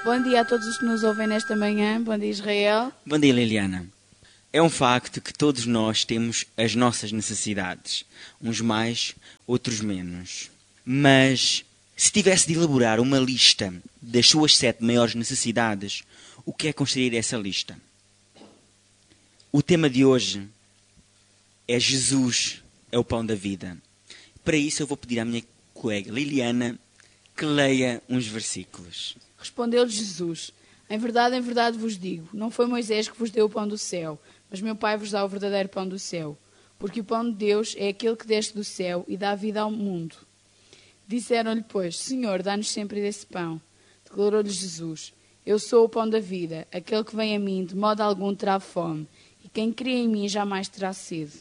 Bom dia a todos os que nos ouvem nesta manhã. Bom dia, Israel. Bom dia, Liliana. É um facto que todos nós temos as nossas necessidades, uns mais, outros menos. Mas, se tivesse de elaborar uma lista das suas 7 maiores necessidades, o que é construir essa lista? O tema de hoje é Jesus é o pão da vida. Para isso eu vou pedir à minha colega Liliana que leia uns versículos. Respondeu-lhe Jesus: em verdade vos digo, não foi Moisés que vos deu o pão do céu, mas meu Pai vos dá o verdadeiro pão do céu. Porque o pão de Deus é aquele que desce do céu e dá vida ao mundo. Disseram-lhe, pois, Senhor, dá-nos sempre desse pão. Declarou-lhe Jesus: eu sou o pão da vida, aquele que vem a mim de modo algum terá fome, e quem crê em mim jamais terá sede.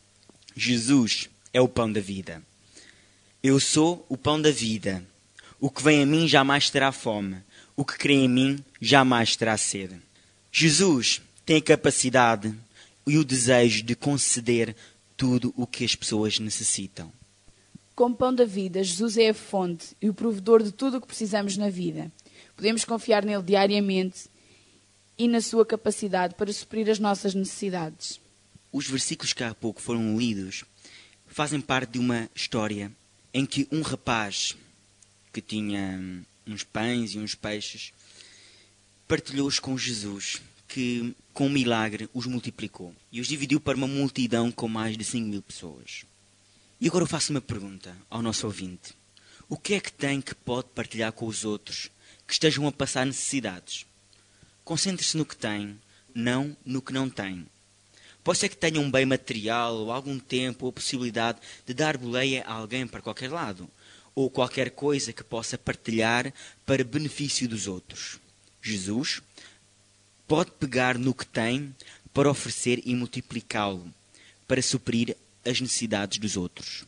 Jesus é o pão da vida. Eu sou o pão da vida. O que vem a mim jamais terá fome. O que crê em mim jamais terá sede. Jesus tem a capacidade e o desejo de conceder tudo o que as pessoas necessitam. Como pão da vida, Jesus é a fonte e o provedor de tudo o que precisamos na vida. Podemos confiar nele diariamente e na sua capacidade para suprir as nossas necessidades. Os versículos que há pouco foram lidos fazem parte de uma história em que um rapaz que tinha uns pães e uns peixes partilhou-os com Jesus, que com um milagre os multiplicou e os dividiu para uma multidão com mais de 5.000 pessoas. E agora eu faço uma pergunta ao nosso ouvinte. O que é que tem que pode partilhar com os outros que estejam a passar necessidades? Concentre-se no que tem, não no que não tem. Pode ser que tenha um bem material, ou algum tempo, ou a possibilidade de dar boleia a alguém para qualquer lado, ou qualquer coisa que possa partilhar para benefício dos outros. Jesus pode pegar no que tem para oferecer e multiplicá-lo, para suprir as necessidades dos outros.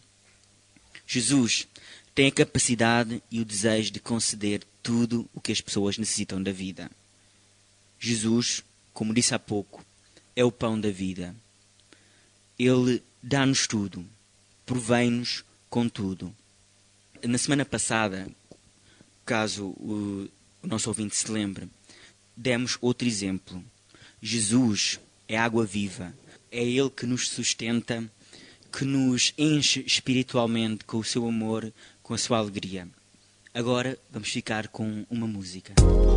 Jesus tem a capacidade e o desejo de conceder tudo o que as pessoas necessitam da vida. Jesus, como disse há pouco, é o pão da vida. Ele dá-nos tudo, provém-nos com tudo. Na semana passada, caso o nosso ouvinte se lembre, demos outro exemplo. Jesus é água viva, é Ele que nos sustenta, que nos enche espiritualmente com o seu amor, com a sua alegria. Agora vamos ficar com uma música.